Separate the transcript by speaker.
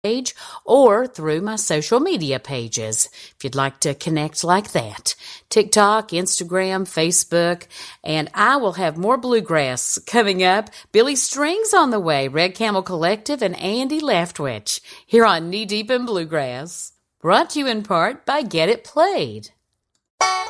Speaker 1: page or through my social media pages if you'd like to connect like that. TikTok, Instagram, Facebook, and I will have more bluegrass coming up. Billy Strings on the way, Red Camel Collective, and Andy Leftwich here on Knee Deep in Bluegrass. Brought to you in part by Get It Played.